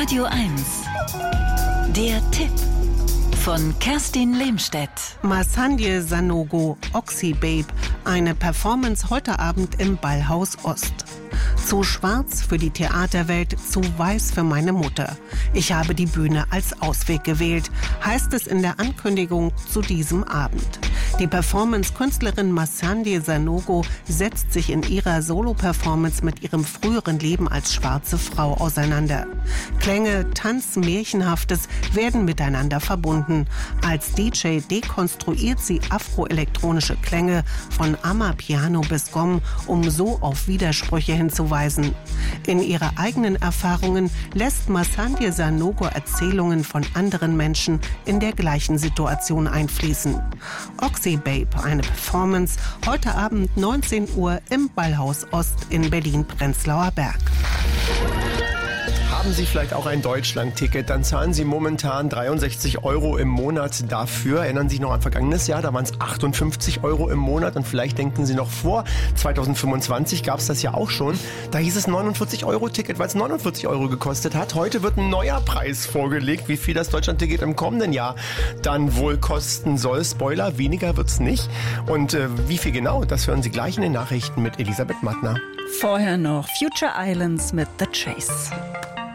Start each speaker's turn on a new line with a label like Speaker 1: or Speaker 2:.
Speaker 1: Radio 1. Der Tipp von Kerstin Lehmstedt.
Speaker 2: Masandhye Sanogo, Oxybabe, eine Performance heute Abend im Ballhaus Ost. Zu schwarz für die Theaterwelt, zu weiß für meine Mutter. Ich habe die Bühne als Ausweg gewählt, heißt es in der Ankündigung zu diesem Abend. Die Performance-Künstlerin Masandhye Sanogo setzt sich in ihrer Solo-Performance mit ihrem früheren Leben als schwarze Frau auseinander. Klänge, Tanz, Märchenhaftes werden miteinander verbunden. Als DJ dekonstruiert sie afroelektronische Klänge von Amapiano bis Gong, um so auf Widersprüche hinzuweisen. In ihre eigenen Erfahrungen lässt Masandhye Sanogo Erzählungen von anderen Menschen in der gleichen Situation einfließen. Oxybabe, eine Performance, heute Abend 19 Uhr im Ballhaus Ost in Berlin-Prenzlauer Berg.
Speaker 3: Haben Sie vielleicht auch ein Deutschland-Ticket, dann zahlen Sie momentan 63 € im Monat dafür. Erinnern Sie sich noch an vergangenes Jahr, da waren es 58 € im Monat und vielleicht denken Sie noch vor 2025 gab es das ja auch schon. Da hieß es 49-Euro-Ticket, weil es 49 € gekostet hat. Heute wird ein neuer Preis vorgelegt, wie viel das Deutschland-Ticket im kommenden Jahr dann wohl kosten soll. Spoiler, weniger wird's nicht. Und wie viel genau, das hören Sie gleich in den Nachrichten mit Elisabeth Mattner.
Speaker 4: Vorher noch Future Islands mit The Chase.